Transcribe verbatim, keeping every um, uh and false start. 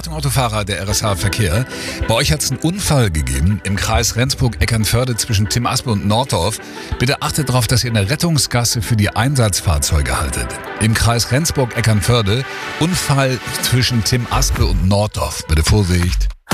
Achtung Autofahrer, der R S H Verkehr. Bei euch hat es einen Unfall gegeben im Kreis Rendsburg-Eckernförde zwischen Tim Aspe und Norddorf. Bitte achtet darauf, dass ihr eine Rettungsgasse für die Einsatzfahrzeuge haltet. Im Kreis Rendsburg-Eckernförde Unfall zwischen Tim Aspe und Norddorf. Bitte Vorsicht.